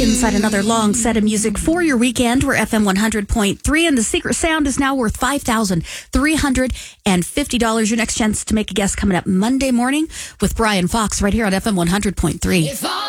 inside another long set of music for your weekend. We're FM 100.3, and the secret sound is now worth $5,350. Your next chance to make a guess coming up Monday morning with Brian Fox right here on FM 100.3.